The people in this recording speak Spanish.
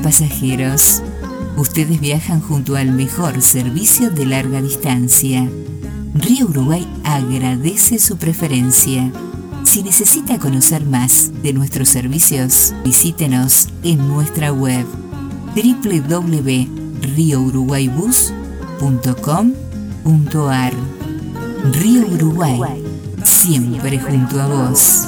pasajeros. Ustedes viajan junto al mejor servicio de larga distancia. Río Uruguay agradece su preferencia. Si necesita conocer más de nuestros servicios, visítenos en nuestra web www.riouruguaybus.com.ar. Río Uruguay, siempre junto a vos.